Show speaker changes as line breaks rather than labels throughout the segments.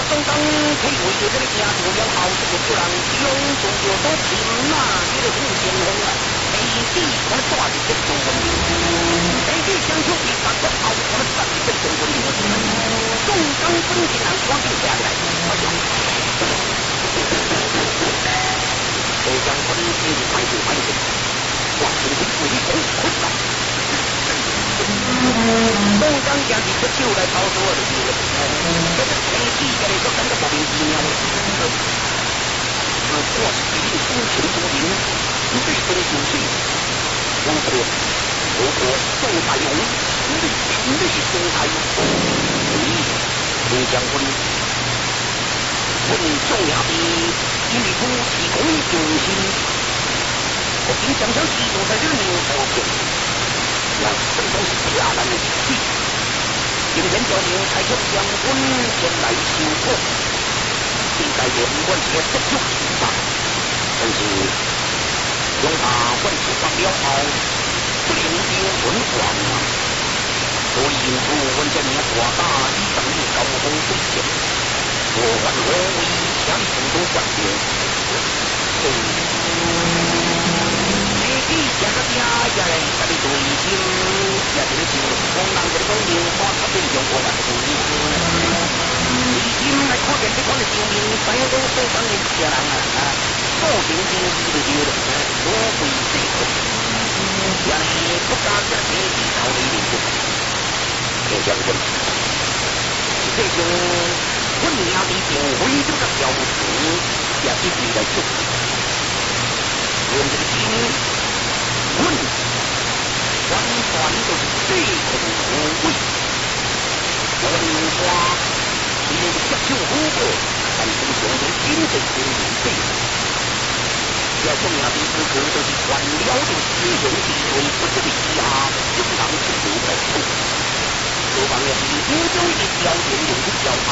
总当配为着这个家族了后，这个叫人龙中就都平嘛，这个互相红啊，第几我们抓住这中文名，第几相处比法国后，我们抓住这中文名，总当本地人赶紧下来，我想，我将本地的反省，我是会为公困难。东江将是出手来操作的，这个天气这里说感觉莫名其妙。我是一定风情多灵，对东九岁，我国宋太勇，立宋太勇，东将军，问重要的因为夫妻公用心，我今将将记住在这名头前。我本都是下来的武器，今天叫您才将将军前来修复，应该原本是个不足之法，但是用他本事发了后，不能丢文王啊！所以因此文这名大大以等于高峰对前，我还我为强行都管定。你这个家呀嘞，这里最近也是就光让这个东西花他对中国来注意。最近来看见这款的救命，三都手上的家人啊，保证经济的丢了，多亏这个。原来国家这经济搞的领域，就将军，这种文明的定位这个标准，也一直在做。用这个经。问，完全就是最恐怖。我们说，你这个接受如果，但是用的经济经济对，要重要的时刻就是官僚的使用地位不这个下，就让自己在处。这方面是应有的条件用的较安，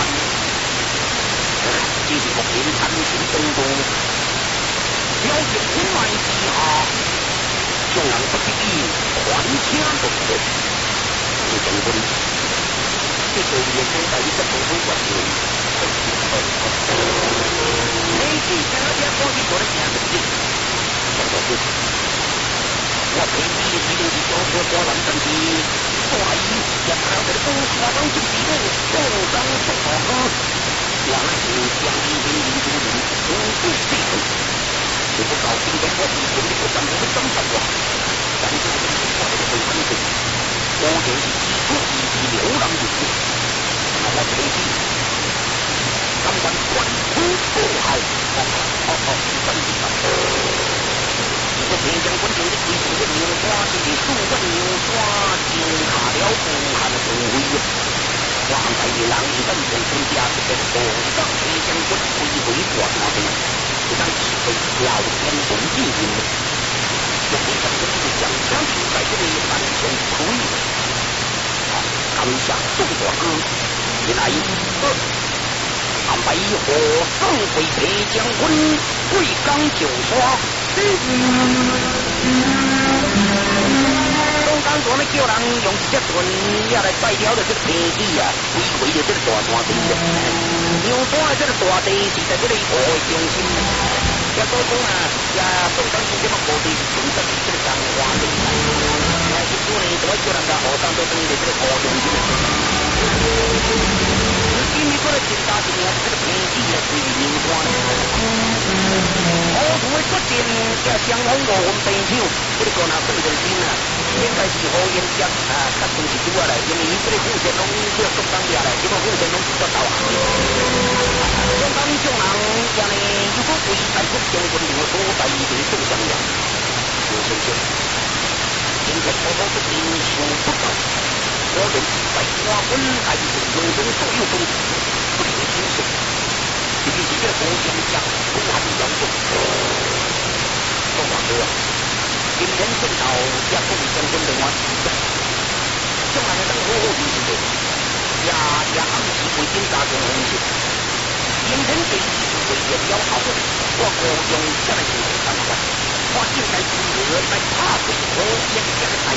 这是目前产生中中，条件不满之下。众人不得已还钱不可，这将军，这个也是在一个普通管理。每次跟他家过去做的钱不进，讲到这，我陪你一定是交车过完整的，所以也看到这个公司当中的共当送好喝，原来是将一名领主人不对这个。这不搞定的，我以前的不干我们怎么办？但是我们我这个很肯定，我就是基础的流浪人物，那我这里咱们管理不好，真的。这个边疆官军的规矩的牛抓是的数个牛抓惊卡了武汉的公会，皇太的狼一等人参加这个东上边疆军归回管那边。这张机会老天公进行，这非常的是讲将军在这里完全可以。刚下宋国歌，一来安排火送回北将军贵港九刷。东港做的叫人用这船也来摆了的这个平地啊，围着这个大地的。牛山的这个大地是在这里河的中心，也所讲啊，也东港是这个河地是存在的这个江花地带，一般呢都会叫人家河上都等于这个河中心。今年过来检查一下这个平地的是牛山，河图的出现也相逢5分平手，这个拿对人心啊，应该是河沿江啊，较都是拄啊来，因为伊这个富县拢叫东港下来，结果富县拢是到啊。中港众人也呢，如果为大国将军我所在的宋襄阳，刘先生，今天我们的民情不高，我们在华文还是中中所有中不能轻视，尤其是这个国将将不还是要重。说话哥，今天见到也不会将军的话，众人等好好理解，也暗示会检查中红线。今天这一次为了要好，我国用这样的办法，我应该如何来踏对河沿这个